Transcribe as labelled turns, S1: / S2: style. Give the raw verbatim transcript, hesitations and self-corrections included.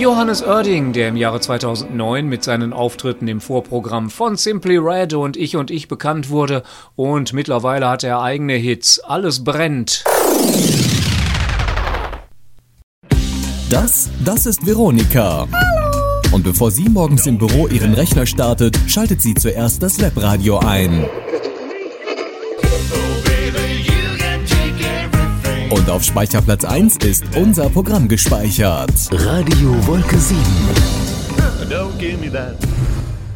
S1: Johannes Oerding, der im Jahre zweitausendneun mit seinen Auftritten im Vorprogramm von Simply Red und Ich und Ich bekannt wurde, und mittlerweile hat er eigene Hits. Alles brennt.
S2: Das, das ist Veronika. Hallo. Und bevor sie morgens im Büro ihren Rechner startet, schaltet sie zuerst das Webradio ein. Und auf Speicherplatz eins ist unser Programm gespeichert.
S3: Radio Wolke sieben.
S4: Don't give me that.